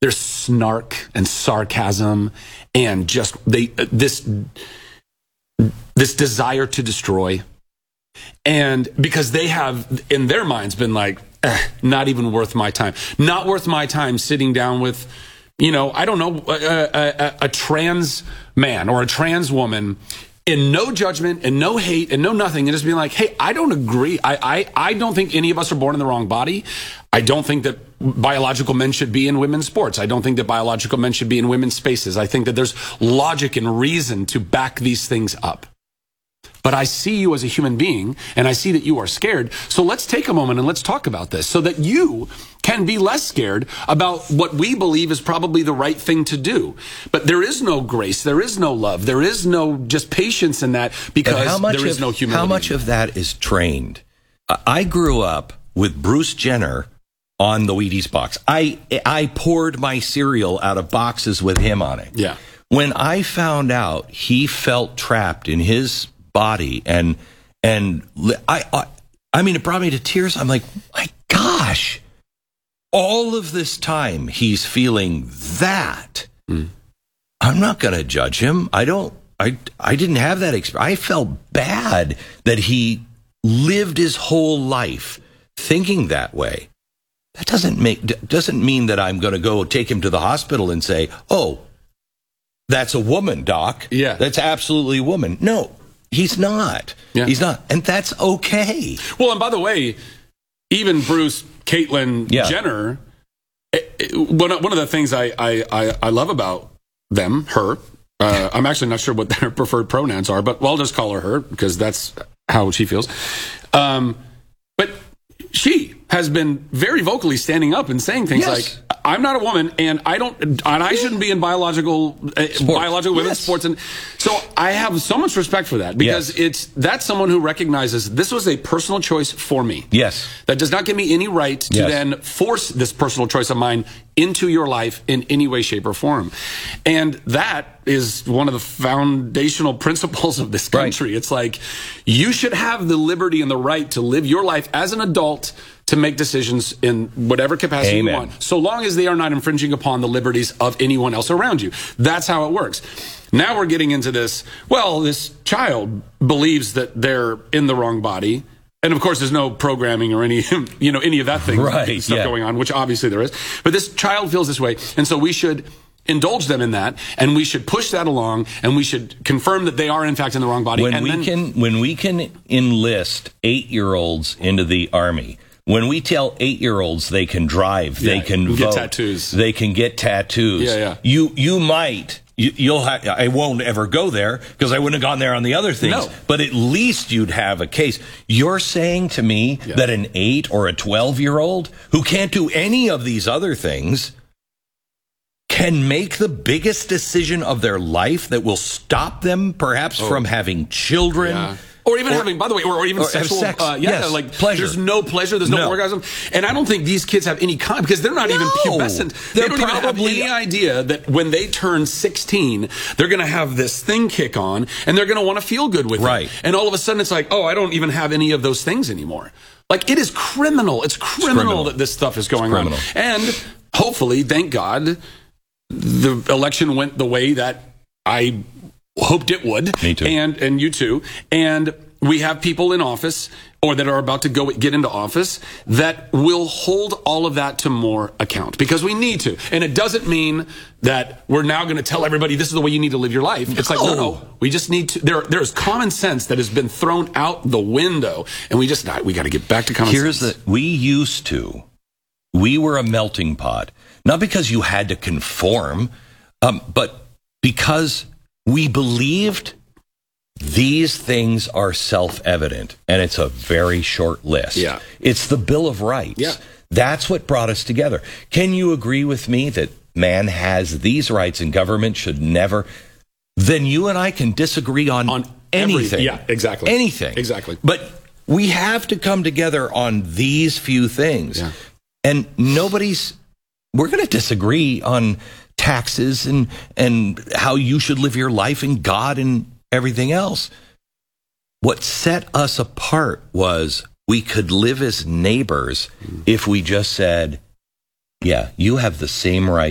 there's snark and sarcasm and just this desire to destroy. And because they have, in their minds, been like, not even worth my time. Not worth my time sitting down with, I don't know, a trans man or a trans woman in no judgment and no hate and no nothing, and just being like, hey, I don't agree. I don't think any of us are born in the wrong body. I don't think that biological men should be in women's sports. I don't think that biological men should be in women's spaces. I think that there's logic and reason to back these things up. But I see you as a human being, and I see that you are scared. So let's take a moment and let's talk about this so that you can be less scared about what we believe is probably the right thing to do. But there is no grace. There is no love. There is no just patience in that because there is no humility. How much of that is trained? I grew up with Bruce Jenner on the Wheaties box. I poured my cereal out of boxes with him on it. Yeah. When I found out he felt trapped in his body and I mean, it brought me to tears. I'm like, my gosh, all of this time he's feeling that. I'm not going to judge him. I didn't have that experience. I felt bad that he lived his whole life thinking that way. That doesn't mean that I'm going to go take him to the hospital and say, oh, that's a woman, doc. Yeah. That's absolutely a woman. No. He's not. Yeah. He's not. And that's okay. Well, and by the way, even Bruce, Caitlyn Jenner, one of the things I love about her, I'm actually not sure what their preferred pronouns are, but I'll just call her because that's how she feels. But she has been very vocally standing up and saying things like, I'm not a woman, and I shouldn't be in biological women's sports. And so I have so much respect for that because that's someone who recognizes this was a personal choice for me. Yes. That does not give me any right to then force this personal choice of mine into your life in any way, shape, or form. And that is one of the foundational principles of this country. Right. It's like, you should have the liberty and the right to live your life as an adult, to make decisions in whatever capacity you want, so long as they are not infringing upon the liberties of anyone else around you. That's how it works. Now we're getting into this, well, this child believes that they're in the wrong body. And of course, there's no programming or any of that stuff going on, which obviously there is. But this child feels this way. And so we should indulge them in that, and we should push that along, and we should confirm that they are in fact in the wrong body. When we can enlist 8-year-olds into the Army, when we tell 8-year-olds they can drive, they can vote, get tattoos. They can get tattoos. I won't ever go there because I wouldn't have gone there on the other things. No. But at least you'd have a case. You're saying to me that an 8 or a 12-year-old who can't do any of these other things can make the biggest decision of their life that will stop them perhaps from having children. Yeah. Or even having, by the way, or even sexual, sex. Like pleasure. There's no pleasure, there's no orgasm, and I don't think these kids have any because they're not even pubescent. They don't even have any idea that when they turn 16, they're going to have this thing kick on, and they're going to want to feel good with it. And all of a sudden, it's like, oh, I don't even have any of those things anymore. Like, it is criminal. It's criminal that this stuff is going on. And hopefully, thank God, the election went the way that I hoped it would. Me too. And you too. And we have people in office or that are about to get into office that will hold all of that to more account because we need to. And it doesn't mean that we're now going to tell everybody this is the way you need to live your life. It's like, no. We just need to. There's common sense that has been thrown out the window, and we got to get back to common sense. We were a melting pot, not because you had to conform, but because we believed these things are self-evident, and it's a very short list. Yeah. It's the Bill of Rights. Yeah. That's what brought us together. Can you agree with me that man has these rights and government should never? Then you and I can disagree on anything. Yeah, exactly. Anything. Exactly. But we have to come together on these few things. Yeah. And we're going to disagree on taxes and how you should live your life and God and everything else. What set us apart was we could live as neighbors if we just said, yeah, you have the same rights